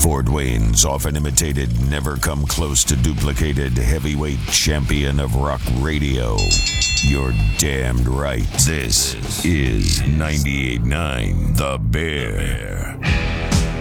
Fort Wayne's often imitated, never come close to duplicated heavyweight champion of rock radio. You're damned right. This is 98.9 The Bear.